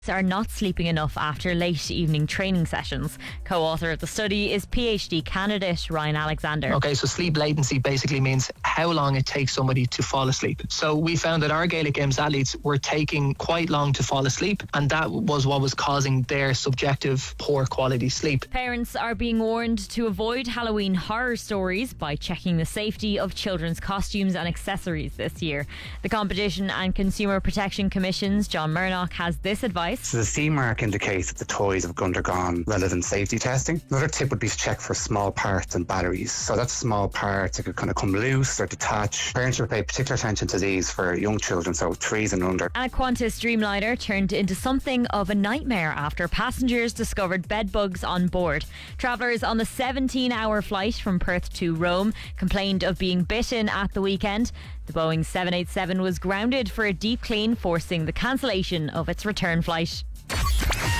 are not sleeping enough after late evening training sessions. Co-author of the study is PhD candidate Ryan Alexander. Okay, so sleep latency basically means how long it takes somebody to fall asleep. So we found that our Gaelic Games athletes were taking quite long to fall asleep, and that was what was causing their subjective poor quality sleep. Parents are being warned to avoid Halloween horror stories by checking the safety of children's costumes and accessories this year. The Competition and Consumer Protection Commission's John Murnock has this advice. So the CE mark indicates that the toys have undergone relevant safety testing. Another tip would be to check for small parts and batteries. So that's small parts that could kind of come loose or detach. Parents should pay particular attention to these for young children, so 3s and under. And a Qantas Dreamliner turned into something of a nightmare after passengers discovered bed bugs on board. Travellers on the 17-hour flight from Perth to Rome complained of being bitten at the weekend. The Boeing 787 was grounded for a deep clean, forcing the cancellation of its return flight.